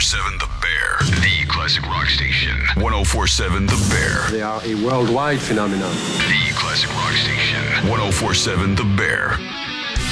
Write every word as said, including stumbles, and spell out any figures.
seven The Bear, the classic rock station. ten forty-seven The Bear. They are a worldwide phenomenon. The classic rock station. ten forty-seven The Bear.